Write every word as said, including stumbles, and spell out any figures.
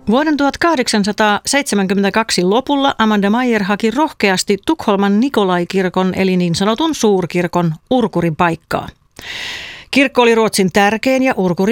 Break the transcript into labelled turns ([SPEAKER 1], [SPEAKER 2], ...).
[SPEAKER 1] Vuoden tuhatkahdeksansataaseitsemänkymmentäkaksi lopulla Amanda Meyer haki rohkeasti Tukholman Nikolai-kirkon eli niin sanotun suurkirkon urkurin paikkaa. Kirkko oli Ruotsin tärkein ja urkuri